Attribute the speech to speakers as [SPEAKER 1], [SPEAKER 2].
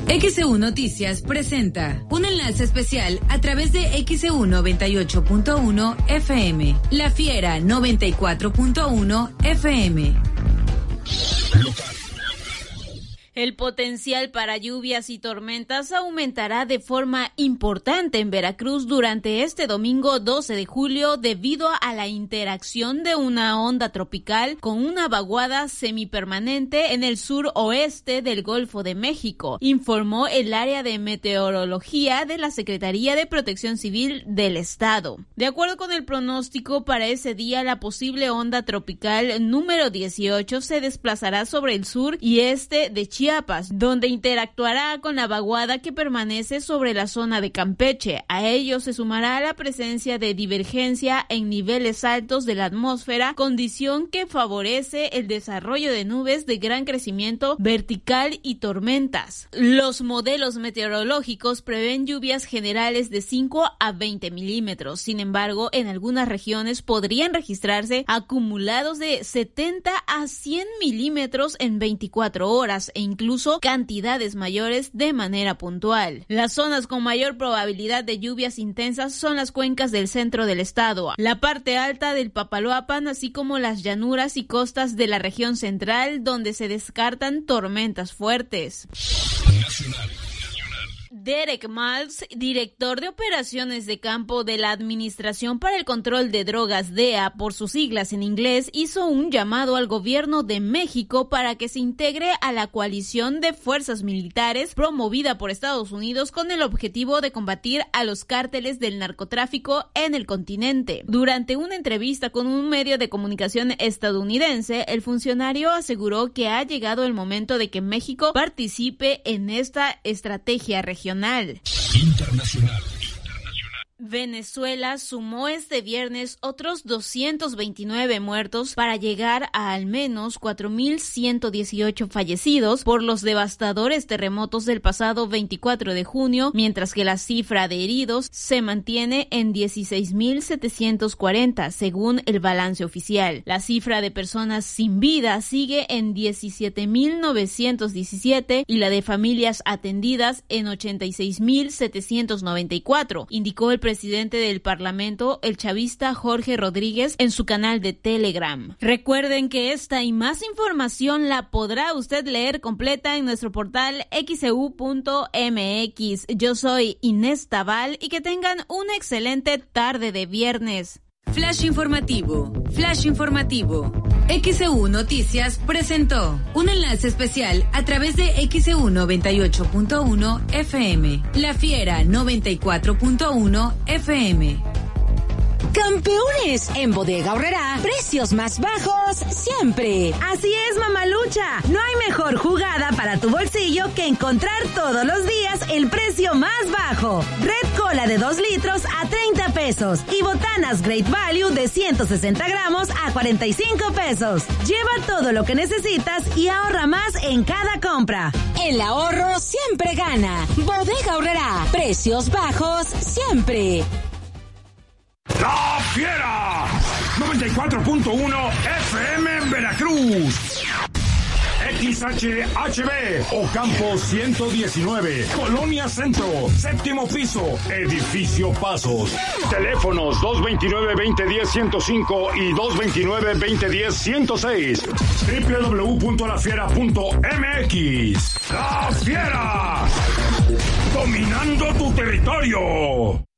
[SPEAKER 1] XEU Noticias presenta un enlace especial a través de XEU 98.1 FM, La Fiera 94.1 FM.
[SPEAKER 2] El potencial para lluvias y tormentas aumentará de forma importante en Veracruz durante este domingo 12 de julio debido a la interacción de una onda tropical con una vaguada semipermanente en el suroeste del Golfo de México, informó el área de meteorología de la Secretaría de Protección Civil del Estado. De acuerdo con el pronóstico, para ese día la posible onda tropical número 18 se desplazará sobre el sur y este de Chiapas, donde interactuará con la vaguada que permanece sobre la zona de Campeche. A ello se sumará la presencia de divergencia en niveles altos de la atmósfera, condición que favorece el desarrollo de nubes de gran crecimiento vertical y tormentas. Los modelos meteorológicos prevén lluvias generales de 5 a 20 milímetros. Sin embargo, en algunas regiones podrían registrarse acumulados de 70 a 100 milímetros en 24 horas e incluso cantidades mayores de manera puntual. Las zonas con mayor probabilidad de lluvias intensas son las cuencas del centro del estado, la parte alta del Papaloapan, así como las llanuras y costas de la región central, donde se descartan tormentas fuertes. Derek Maltz, director de operaciones de campo de la Administración para el Control de Drogas DEA, por sus siglas en inglés, hizo un llamado al gobierno de México para que se integre a la coalición de fuerzas militares promovida por Estados Unidos con el objetivo de combatir a los cárteles del narcotráfico en el continente. Durante una entrevista con un medio de comunicación estadounidense, el funcionario aseguró que ha llegado el momento de que México participe en esta estrategia regional.
[SPEAKER 3] Internacional.
[SPEAKER 2] Venezuela sumó este viernes otros 229 muertos para llegar a al menos 4.118 fallecidos por los devastadores terremotos del pasado 24 de junio, mientras que la cifra de heridos se mantiene en 16.740, según el balance oficial. La cifra de personas sin vida sigue en 17.917 y la de familias atendidas en 86.794, indicó el presidente del Parlamento, el chavista Jorge Rodríguez, en su canal de Telegram. Recuerden que esta y más información la podrá usted leer completa en nuestro portal xeu.mx. Yo soy Inés Tabal y que tengan una excelente tarde de viernes.
[SPEAKER 1] Flash informativo. XEU Noticias presentó un enlace especial a través de XEU 98.1 FM, La Fiera 94.1 FM.
[SPEAKER 4] Campeones, en Bodega Aurrerá, precios más bajos siempre.
[SPEAKER 5] Así es, mamalucha. No hay mejor jugada para tu bolsillo que encontrar todos los días el precio más bajo. Red Cola de 2 litros a 30 pesos y botanas Great Value de 160 gramos a 45 pesos. Lleva todo lo que necesitas y ahorra más en cada compra.
[SPEAKER 4] El ahorro siempre gana. Bodega Aurrerá, precios bajos siempre.
[SPEAKER 3] ¡La Fiera! 94.1 FM en Veracruz. XHHB, Ocampo 119, Colonia Centro, 7º piso, Edificio Pasos. Teléfonos 229-2010-105 y 229-2010-106. www.lafiera.mx. ¡La Fiera! Dominando tu territorio.